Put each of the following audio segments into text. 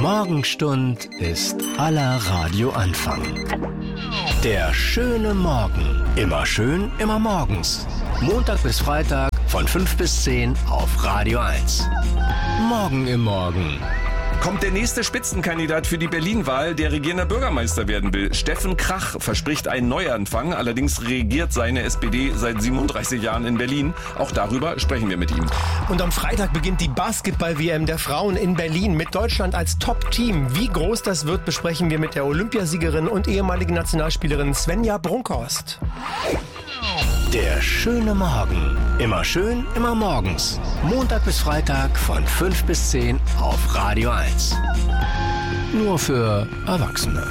Morgenstund ist aller Radioanfang. Der schöne Morgen. Immer schön, immer morgens. Montag bis Freitag von 5 bis 10 auf Radio 1. Morgen im Morgen. Kommt der nächste Spitzenkandidat für die Berlin-Wahl, der regierender Bürgermeister werden will. Steffen Krach verspricht einen Neuanfang. Allerdings regiert seine SPD seit 37 Jahren in Berlin. Auch darüber sprechen wir mit ihm. Und am Freitag beginnt die Basketball-WM der Frauen in Berlin mit Deutschland als Top-Team. Wie groß das wird, besprechen wir mit der Olympiasiegerin und ehemaligen Nationalspielerin Svenja Brunkhorst. Der schöne Morgen. Immer schön, immer morgens. Montag bis Freitag von 5 bis 10 auf Radio 1. Nur für Erwachsene.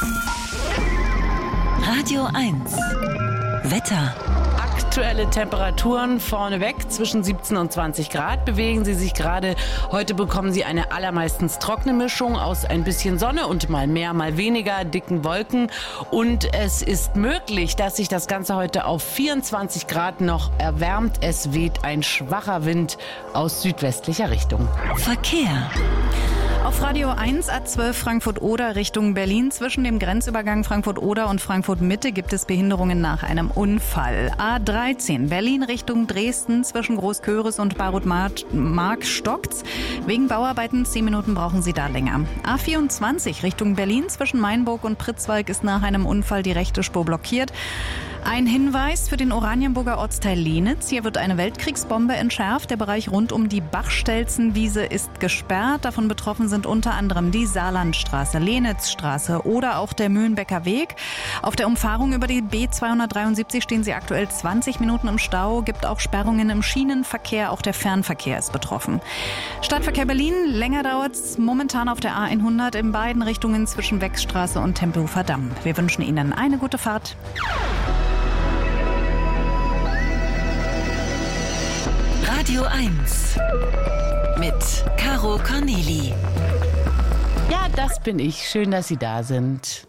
Radio 1. Wetter. Aktuelle Temperaturen vorneweg zwischen 17 und 20 Grad bewegen sie sich gerade. Heute bekommen sie eine allermeistens trockene Mischung aus ein bisschen Sonne und mal mehr, mal weniger dicken Wolken. Und es ist möglich, dass sich das Ganze heute auf 24 Grad noch erwärmt. Es weht ein schwacher Wind aus südwestlicher Richtung. Verkehr. Auf Radio 1 A12 Frankfurt-Oder Richtung Berlin. Zwischen dem Grenzübergang Frankfurt-Oder und Frankfurt-Mitte gibt es Behinderungen nach einem Unfall. A13 Berlin Richtung Dresden zwischen Großköris und Barut-Mark stockt's. Wegen Bauarbeiten 10 Minuten brauchen Sie da länger. A24 Richtung Berlin zwischen Mainburg und Pritzwalk ist nach einem Unfall die rechte Spur blockiert. Ein Hinweis für den Oranienburger Ortsteil Lenitz. Hier wird eine Weltkriegsbombe entschärft. Der Bereich rund um die Bachstelzenwiese ist gesperrt. Davon betroffen sind unter anderem die Saarlandstraße, Lenitzstraße oder auch der Mühlenbecker Weg. Auf der Umfahrung über die B273 stehen Sie aktuell 20 Minuten im Stau. Gibt auch Sperrungen im Schienenverkehr. Auch der Fernverkehr ist betroffen. Stadtverkehr Berlin. Länger dauert es momentan auf der A100 in beiden Richtungen zwischen Wechsstraße und Tempelhofer Damm. Wir wünschen Ihnen eine gute Fahrt. Radio 1 mit Caro Corneli. Ja, das bin ich. Schön, dass Sie da sind.